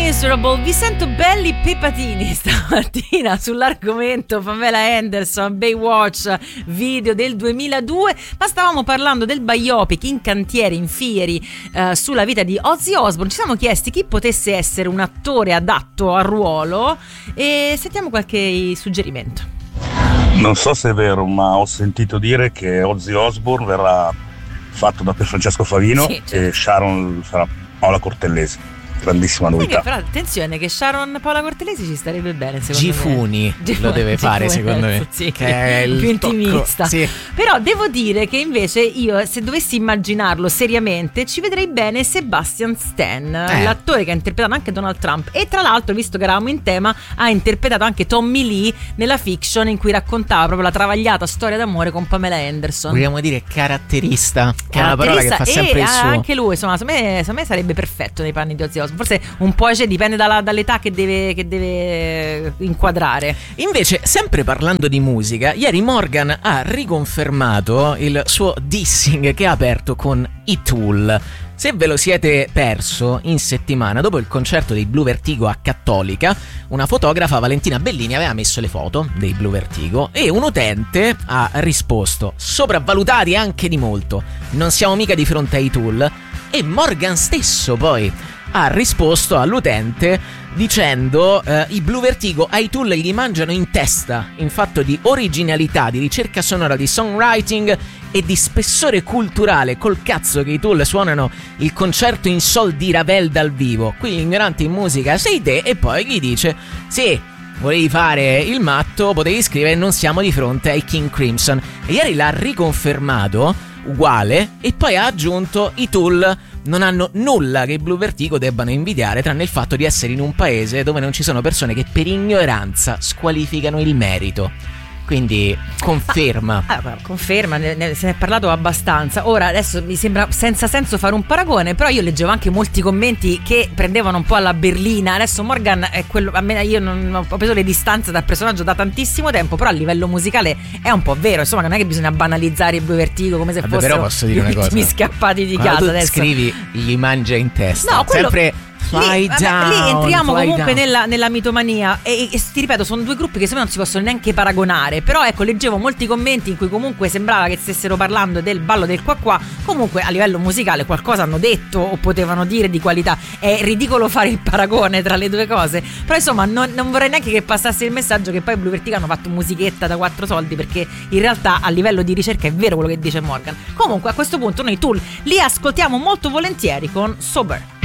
Miserable. Vi sento belli pepatini stamattina sull'argomento Pamela Anderson, Baywatch, video del 2002, ma stavamo parlando del biopic in cantiere, in fieri, sulla vita di Ozzy Osbourne. Ci siamo chiesti chi potesse essere un attore adatto al ruolo e sentiamo qualche suggerimento. Non so se è vero, ma ho sentito dire che Ozzy Osbourne verrà fatto da Pierfrancesco Favino, sì, certo. E Sharon sarà Paola Cortellesi. Grandissima novità. Però attenzione che Sharon Paola Cortellesi ci starebbe bene, secondo Gifuni me. lo deve fare, secondo me, sì, che è il più tocco, intimista, sì. Però devo dire che invece io, se dovessi immaginarlo seriamente, ci vedrei bene Sebastian Stan, l'attore che ha interpretato anche Donald Trump, e tra l'altro, visto che eravamo in tema, ha interpretato anche Tommy Lee nella fiction in cui raccontava proprio la travagliata storia d'amore con Pamela Anderson. Vogliamo dire caratterista, che è una parola che fa sempre il suo. Anche lui, insomma, secondo me sarebbe perfetto nei panni di Ozzy Osbourne. Forse un po' dipende dall'età che deve inquadrare. Invece, sempre parlando di musica, ieri Morgan ha riconfermato il suo dissing che ha aperto con i Tool. Se ve lo siete perso, in settimana, dopo il concerto dei Blue Vertigo a Cattolica, una fotografa, Valentina Bellini, aveva messo le foto dei Blue Vertigo e un utente ha risposto: sopravvalutati anche di molto, non siamo mica di fronte ai Tool. E Morgan stesso poi ha risposto all'utente dicendo i Blue Vertigo ai Tool gli mangiano in testa in fatto di originalità, di ricerca sonora, di songwriting e di spessore culturale. Col cazzo che i Tool suonano il concerto in sol di Ravel dal vivo, qui l'ignorante in musica sei te. E poi gli dice: sì, volevi fare il matto, potevi scrivere non siamo di fronte ai King Crimson. E ieri l'ha riconfermato uguale e poi ha aggiunto: i Tool non hanno nulla che i Blue Vertigo debbano invidiare, tranne il fatto di essere in un paese dove non ci sono persone che per ignoranza squalificano il merito. Quindi conferma. Conferma, se ne è parlato abbastanza. Ora adesso mi sembra senza senso fare un paragone, però io leggevo anche molti commenti che prendevano un po' alla berlina. Adesso Morgan è quello, a me, io non ho preso le distanze dal personaggio da tantissimo tempo, però a livello musicale è un po' vero, insomma, non è che bisogna banalizzare i Blue Vertigo come se fossero però posso dire una cosa, mi scappati di quando casa tu adesso. Scrivi gli mangia in testa. No, quello sempre lì entriamo comunque down. nella mitomania e ti ripeto, sono due gruppi che secondo me non si possono neanche paragonare. Però ecco, leggevo molti commenti in cui comunque sembrava che stessero parlando del ballo del qua qua. Comunque a livello musicale qualcosa hanno detto o potevano dire di qualità. È ridicolo fare il paragone tra le due cose, però insomma non vorrei neanche che passasse il messaggio che poi i Blue Vertigo hanno fatto musichetta da 4 soldi, perché in realtà a livello di ricerca è vero quello che dice Morgan. Comunque a questo punto noi Tool li ascoltiamo molto volentieri con Sober.